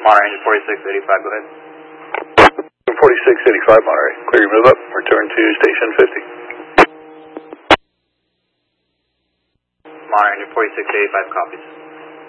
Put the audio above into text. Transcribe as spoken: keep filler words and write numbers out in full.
Monterey engine forty-six eighty-five, go ahead. forty-six eighty-five Monterey, clear your move up, return to station fifty. Monterey engine forty-six eighty-five copies.